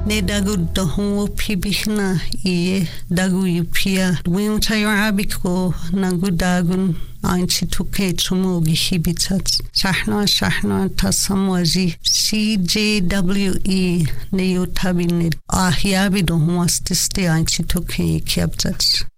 Ne dagu dohu pibihna I dagu yupia. Wim tayo abiko nagu dagun Ainchi tuke chumugi hibitat. Shahna tasamwaji CJWE ne yotabinid. Ahyabi dohu astiste ainchi tuke kiabtat.